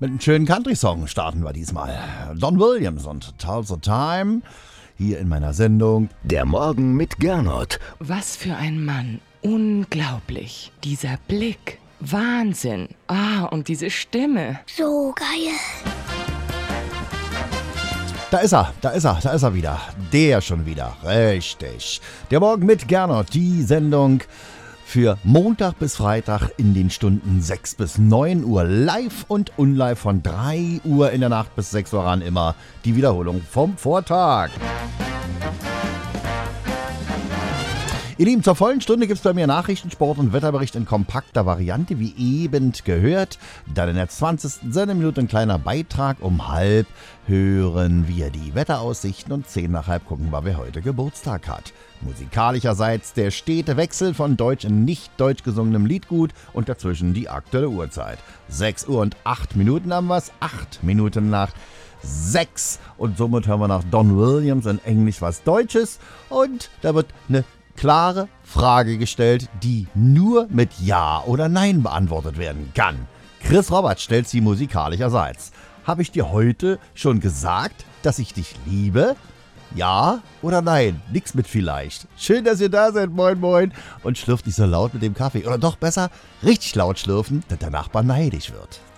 Mit einem schönen Country-Song starten wir diesmal. Don Williams und Tell the Time hier in meiner Sendung Der Morgen mit Gernot. Was für ein Mann. Unglaublich. Dieser Blick. Wahnsinn. Und diese Stimme. So geil. Da ist er wieder. Der schon wieder. Richtig. Der Morgen mit Gernot, die Sendung für Montag bis Freitag in den Stunden 6 bis 9 Uhr. Live und unlive von 3 Uhr in der Nacht bis 6 Uhr an immer. Die Wiederholung vom Vortag. Ihr Lieben, zur vollen Stunde gibt es bei mir Nachrichten, Sport und Wetterbericht in kompakter Variante, wie eben gehört. Dann in der 20. Sendeminute ein kleiner Beitrag. Um halb hören wir die Wetteraussichten und 10 nach halb gucken wir, wer heute Geburtstag hat. Musikalischerseits der stete Wechsel von deutsch in nicht deutsch gesungenem Liedgut und dazwischen die aktuelle Uhrzeit. 6 Uhr und 8 Minuten haben wir es, 8 Minuten nach 6. Und somit hören wir nach Don Williams in Englisch was Deutsches. Und da wird eine klare Frage gestellt, die nur mit Ja oder Nein beantwortet werden kann. Chris Roberts stellt sie musikalischerseits. Habe ich dir heute schon gesagt, dass ich dich liebe? Ja oder nein? Nix mit vielleicht. Schön, dass ihr da seid, moin moin. Und schlürft nicht so laut mit dem Kaffee. Oder doch besser, richtig laut schlürfen, dass der Nachbar neidisch wird.